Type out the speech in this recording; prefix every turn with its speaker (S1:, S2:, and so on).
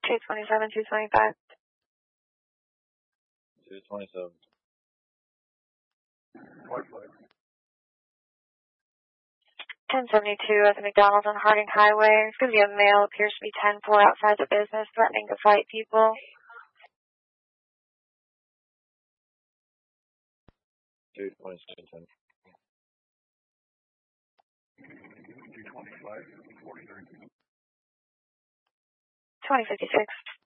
S1: 227, 225.
S2: 227.
S1: 1072 at the McDonald's on Harding Highway. It's going to be a male, appears to be 10-4 outside the business, threatening to fight people.
S2: 227.
S3: 225, 43.
S1: 2056.